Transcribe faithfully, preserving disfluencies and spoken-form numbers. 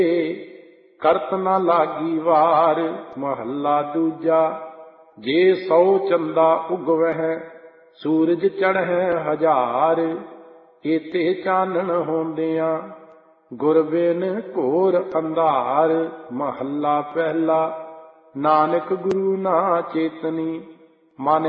ਕਰਤ ਨਾ ਲਾਗੀ ਵਾਰ। ਮਹੱਲਾ ਦੂਜਾ। ਜੇ ਸੌ ਚੰਦਾ ਉਗਵਹਿ ਸੂਰਜ ਚੜ੍ਹੈ ਹਜ਼ਾਰ। ਏਤੇ ਚਾਨਣ ਹੁੰਦਿਆਂ ਗੁਰ ਬਿਨ ਘੋਰ ਅੰਧਾਰ। ਮਹੱਲਾ ਪਹਿਲਾ। ਨਾਨਕ ਗੁਰੂ ਨਾ ਚੇਤਨੀ ਮਨ